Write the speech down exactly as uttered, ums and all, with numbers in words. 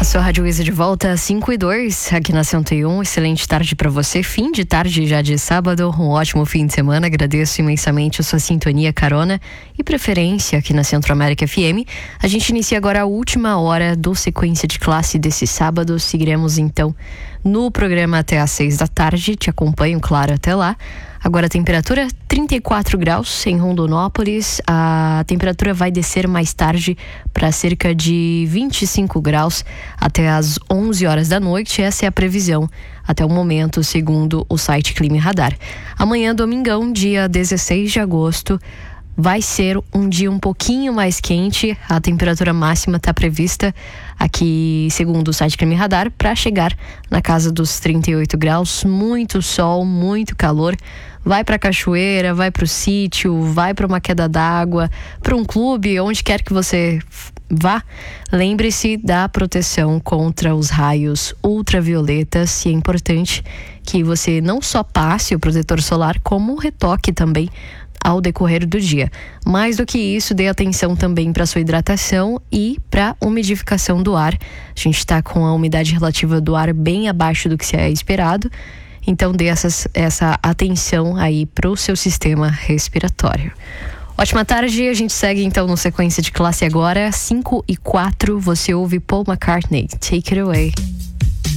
A sua Rádio Isa de volta às cinco e dois, aqui na cento e um. Excelente tarde para você, fim de tarde já de sábado, um ótimo fim de semana. Agradeço imensamente a sua sintonia, carona e preferência aqui na Centro América F M. A gente inicia agora a última hora do Sequência de Classe desse sábado. Seguiremos então no programa até às seis da tarde. Te acompanho, claro, até lá. Agora a temperatura trinta e quatro graus em Rondonópolis. A temperatura vai descer mais tarde para cerca de vinte e cinco graus até às onze horas da noite. Essa é a previsão até o momento, segundo o site Clima e Radar. Amanhã, domingão, dia dezesseis de agosto, vai ser um dia um pouquinho mais quente. A temperatura máxima está prevista aqui, segundo o site Clima e Radar, para chegar na casa dos trinta e oito graus. Muito sol, muito calor. Vai para a cachoeira, vai para o sítio, vai para uma queda d'água, para um clube, onde quer que você vá. Lembre-se da proteção contra os raios ultravioletas, e é importante que você não só passe o protetor solar, como retoque também ao decorrer do dia. Mais do que isso, dê atenção também para sua hidratação e para umidificação do ar. A gente está com a umidade relativa do ar bem abaixo do que se é esperado, então dê essas, essa atenção aí para o seu sistema respiratório. Ótima tarde, a gente segue então no Sequência de Classe agora, cinco e quatro, você ouve Paul McCartney, Take It Away.